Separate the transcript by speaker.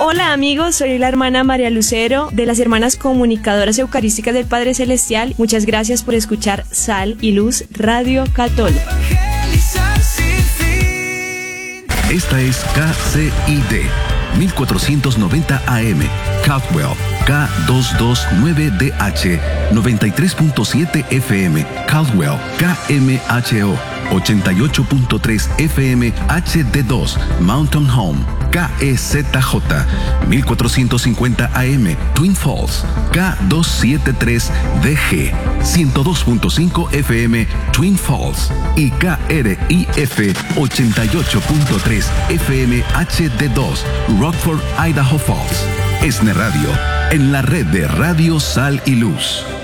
Speaker 1: Hola amigos, soy la hermana María Lucero de las Hermanas Comunicadoras Eucarísticas del Padre Celestial. Muchas gracias por escuchar Sal y Luz Radio Católica.
Speaker 2: Esta es KCID 1490 AM, Caldwell, K229DH, 93.7 FM, Caldwell, KMHO, 88.3 FM, HD2, Mountain Home, KEZJ, 1450 AM, Twin Falls, K273DG, 102.5 FM, Twin Falls, y KRIF, 88.3 FM, HD2, Rockford, Idaho Falls. ESNE Radio, en la red de Radio Sal y Luz.